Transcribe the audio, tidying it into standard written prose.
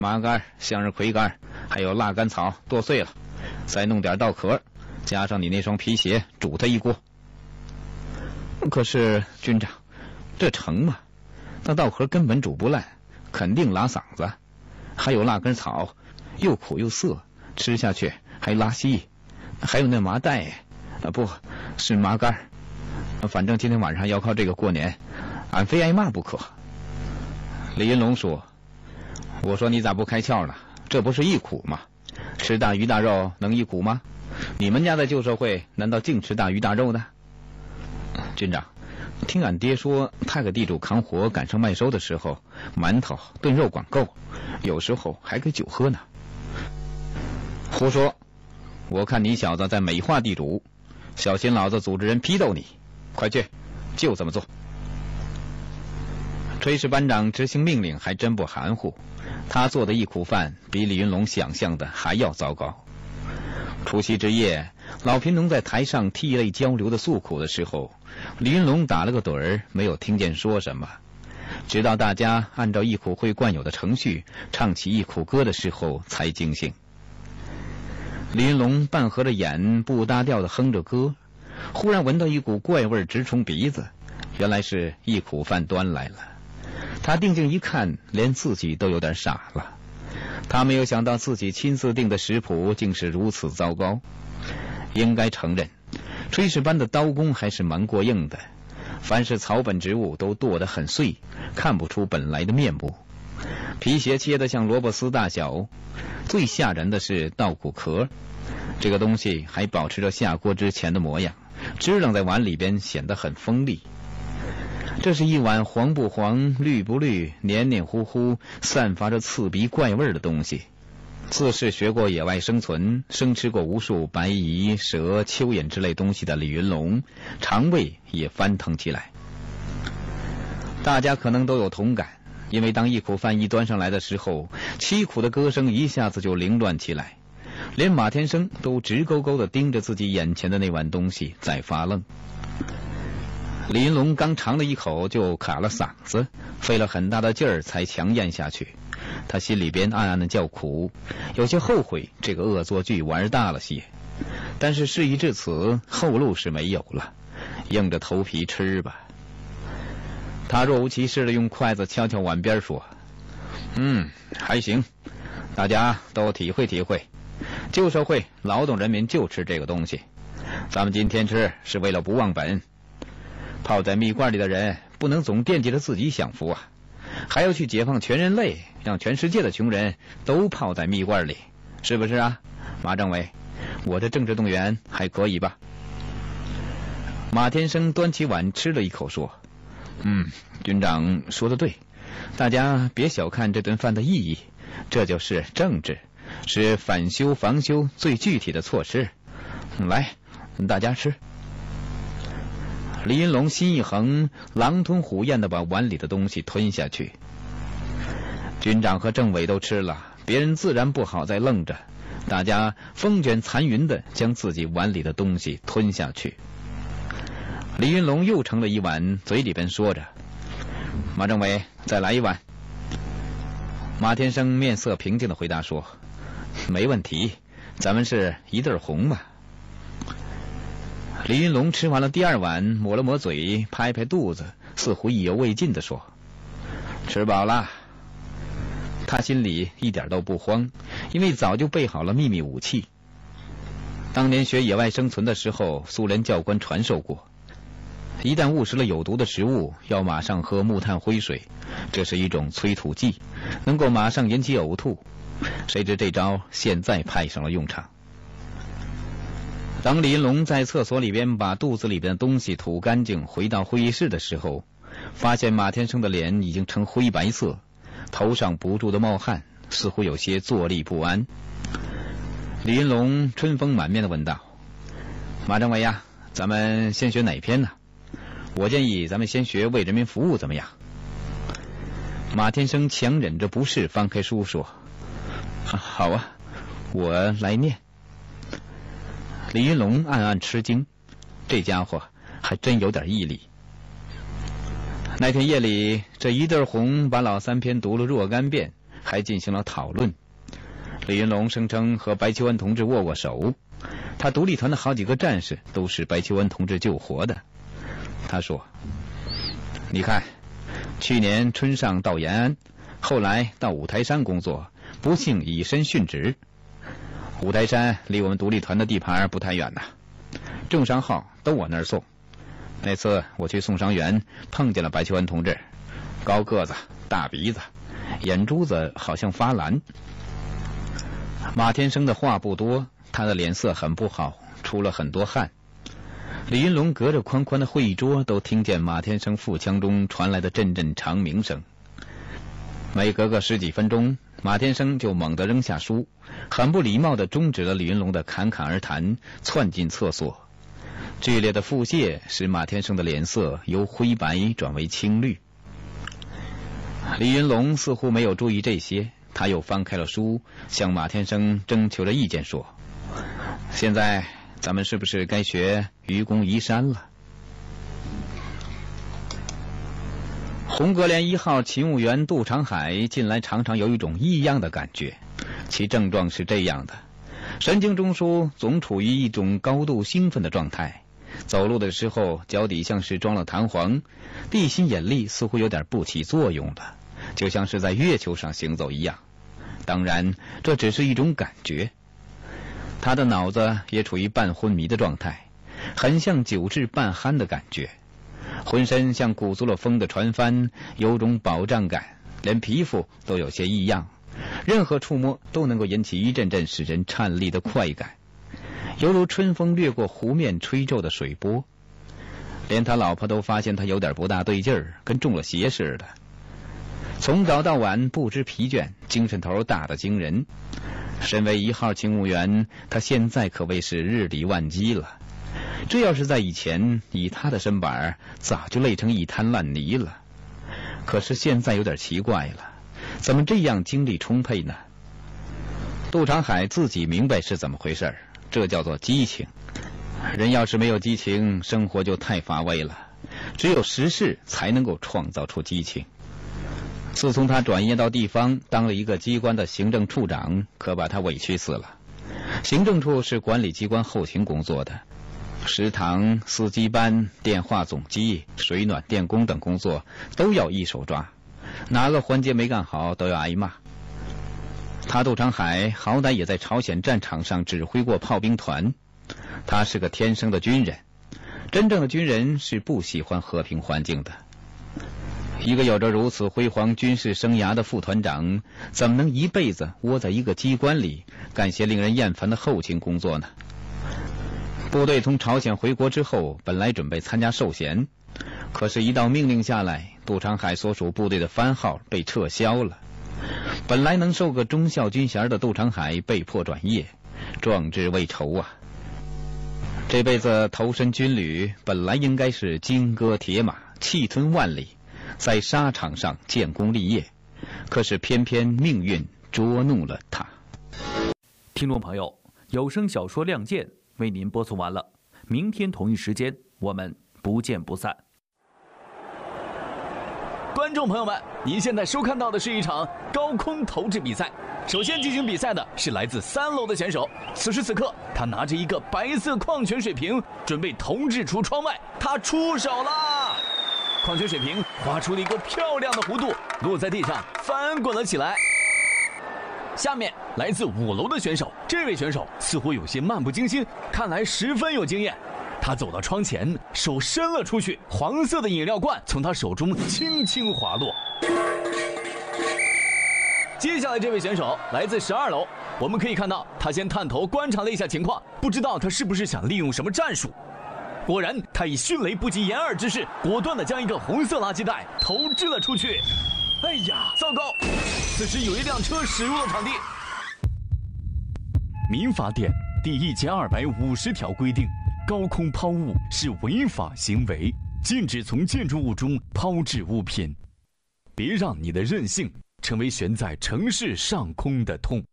麻杆、向日葵干，还有腊甘草剁碎了，再弄点稻壳，加上你那双皮鞋，煮它一锅。可是军长，这成吗？那稻壳根本煮不烂，肯定拉嗓子。还有腊根草，又苦又涩，吃下去还拉稀。还有那麻袋，不是麻杆。反正今天晚上要靠这个过年，俺非挨骂不可。李云龙说：“我说你咋不开窍呢？这不是忆苦吗？吃大鱼大肉能忆苦吗？你们家的旧社会难道净吃大鱼大肉的？”军长，听俺爹说，他给地主扛活赶上麦收的时候，馒头炖肉管够，有时候还给酒喝呢。胡说！我看你小子在美化地主，小心老子组织人批斗你！快去，就这么做。炊事班长执行命令还真不含糊，他做的忆苦饭比李云龙想象的还要糟糕。除夕之夜，老贫农在台上涕泪交流的诉苦的时候，李云龙打了个盹儿，没有听见说什么。直到大家按照忆苦会惯有的程序唱起忆苦歌的时候，才惊醒。李云龙半合着眼，不搭调地哼着歌，忽然闻到一股怪味直冲鼻子，原来是忆苦饭端来了。他定睛一看，连自己都有点傻了。他没有想到自己亲自定的食谱竟是如此糟糕。应该承认，炊事班的刀工还是蛮过硬的，凡是草本植物都剁得很碎，看不出本来的面目。皮鞋切得像萝卜丝大小，最吓人的是稻谷壳，这个东西还保持着下锅之前的模样，支棱在碗里边显得很锋利。这是一碗黄不黄、绿不绿、黏黏糊糊、散发着刺鼻怪味的东西。自是学过野外生存，生吃过无数白蚁、蛇、蚯蚓之类东西的李云龙，肠胃也翻腾起来。大家可能都有同感，因为当忆苦饭一端上来的时候，凄苦的歌声一下子就凌乱起来，连马天生都直勾勾地盯着自己眼前的那碗东西在发愣。李云龙刚尝了一口就卡了嗓子，费了很大的劲儿才强咽下去。他心里边暗暗的叫苦，有些后悔这个恶作剧玩大了些。但是事已至此，后路是没有了，硬着头皮吃吧。他若无其事地用筷子敲敲碗边说：“还行，大家都体会体会，旧社会劳动人民就吃这个东西，咱们今天吃是为了不忘本。泡在蜜罐里的人不能总惦记着自己享福啊，还要去解放全人类，让全世界的穷人都泡在蜜罐里，是不是啊，马政委？我这政治动员还可以吧？”马天生端起碗吃了一口说：“军长说得对，大家别小看这顿饭的意义，这就是政治，是反修防修最具体的措施。来，大家吃。”李云龙心一横，狼吞虎咽地把碗里的东西吞下去。军长和政委都吃了，别人自然不好再愣着，大家风卷残云地将自己碗里的东西吞下去。李云龙又盛了一碗，嘴里边说着：“马政委，再来一碗。”马天生面色平静地回答说：“没问题，咱们是一对红嘛。”李云龙吃完了第二碗，抹了抹嘴，拍拍肚子，似乎意犹未尽地说：“吃饱了。”他心里一点都不慌，因为早就备好了秘密武器。当年学野外生存的时候，苏联教官传授过，一旦误食了有毒的食物，要马上喝木炭灰水，这是一种催吐剂，能够马上引起呕吐。谁知这招现在派上了用场。当李云龙在厕所里边把肚子里边的东西吐干净，回到会议室的时候，发现马天生的脸已经呈灰白色，头上不住的冒汗，似乎有些坐立不安。李云龙春风满面地问道：“马政委呀，咱们先学哪篇呢？我建议咱们先学为人民服务，怎么样？”马天生强忍着不适翻开书说：“好啊，我来念。”李云龙暗暗吃惊，这家伙还真有点毅力。那天夜里，这一对红把老三篇读了若干遍， 还进行了讨论。李云龙声称和白求恩同志握过手，他独立团的好几个战士都是白求恩同志救活的。他说：“你看，去年春上到延安，后来到五台山工作，不幸以身殉职。五台山离我们独立团的地盘不太远呐，重伤号都我那儿送。那次我去送伤员，碰见了白求恩同志，高个子，大鼻子，眼珠子好像发蓝。”马天生的话不多，他的脸色很不好，出了很多汗。李云龙隔着宽宽的会议桌都听见马天生腹腔中传来的阵阵长鸣声。每隔个10几分钟，马天生就猛地扔下书，很不礼貌地终止了李云龙的侃侃而谈，窜进厕所。剧烈的腹泻使马天生的脸色由灰白转为青绿。李云龙似乎没有注意这些，他又翻开了书，向马天生征求着意见说：“现在咱们是不是该学愚公移山了？”红阁连1号勤务员杜长海近来常常有一种异样的感觉，其症状是这样的：神经中枢总处于一种高度兴奋的状态，走路的时候脚底像是装了弹簧，地心引力似乎有点不起作用了，就像是在月球上行走一样。当然，这只是一种感觉。他的脑子也处于半昏迷的状态，很像酒至半酣的感觉，浑身像鼓足了风的船帆，有种饱胀感，连皮肤都有些异样，任何触摸都能够引起一阵阵使人颤栗的快感，犹如春风掠过湖面吹皱的水波。连他老婆都发现他有点不大对劲儿，跟中了邪似的。从早到晚不知疲倦，精神头大得惊人。身为1号勤务员，他现在可谓是日理万机了。这要是在以前，以他的身板，早就累成一滩烂泥了。可是现在有点奇怪了，怎么这样精力充沛呢？杜长海自己明白是怎么回事，这叫做激情。人要是没有激情，生活就太乏味了。只有时事才能够创造出激情。自从他转业到地方，当了一个机关的行政处长，可把他委屈死了。行政处是管理机关后勤工作的，食堂、司机班、电话总机、水暖电工等工作都要一手抓，哪个环节没干好都要挨骂。他杜长海好歹也在朝鲜战场上指挥过炮兵团，他是个天生的军人。真正的军人是不喜欢和平环境的。一个有着如此辉煌军事生涯的副团长，怎么能一辈子窝在一个机关里干些令人厌烦的后勤工作呢？部队从朝鲜回国之后，本来准备参加授衔，可是一道命令下来，杜长海所属部队的番号被撤销了。本来能受个中校军衔的杜长海被迫转业，壮志未酬啊！这辈子投身军旅，本来应该是金戈铁马，气吞万里，在沙场上建功立业，可是偏偏命运捉弄了他。 听众朋友，有声小说《亮剑》为您播送完了，明天同一时间我们不见不散。 观众朋友们，您现在收看到的是一场高空投掷比赛。首先进行比赛的是来自3楼的选手，此时此刻他拿着一个白色矿泉水瓶，准备投掷出窗外，他出手了。矿泉水瓶划出了一个漂亮的弧度，落在地上翻滚了起来。下面来自5楼的选手，这位选手似乎有些漫不经心，看来十分有经验。他走到窗前，手伸了出去，黄色的饮料罐从他手中轻轻滑落。接下来这位选手来自12楼，我们可以看到他先探头观察了一下情况，不知道他是不是想利用什么战术。果然，他以迅雷不及掩耳之势，果断地将一个红色垃圾袋投掷了出去。哎呀，糟糕！此时有一辆车驶入了场地。民法典第1250条规定，高空抛物是违法行为，禁止从建筑物中抛掷物品。别让你的任性成为悬在城市上空的痛。